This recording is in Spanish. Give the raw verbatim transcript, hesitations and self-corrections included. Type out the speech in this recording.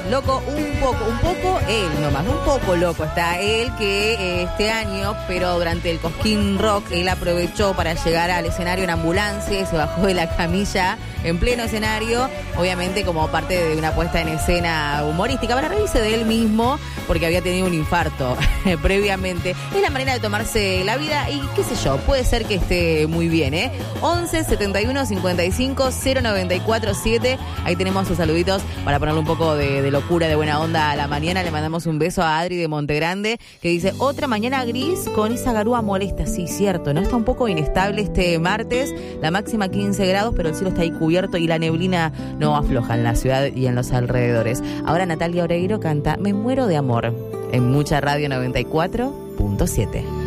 loco un poco, un poco él nomás, un poco loco está él que eh, este año, pero durante el Cosquín Rock, él aprovechó para llegar al escenario en ambulancia y se bajó de la camilla en pleno escenario, obviamente como parte de una puesta en escena humorística, para reírse de él mismo, porque había tenido un infarto previamente. Es la manera de tomarse la vida y qué sé yo, puede ser que esté muy bien, ¿eh? once setenta y uno cincuenta y cinco cero noventa y cuatro siete, ahí tenemos sus saluditos para ponerle un poco de, de locura, de buena onda a la mañana. Le mandamos un beso a Adri de Montegrande, que dice, otra mañana gris con esa garúa molesta. Sí, cierto, ¿no? Está un poco inestable este martes, la máxima quince grados, pero el cielo está ahí cubierto y la neblina no afloja en la ciudad y en los alrededores. Ahora Natalia Oreiro canta Me muero de amor en Mucha Radio noventa y cuatro punto siete.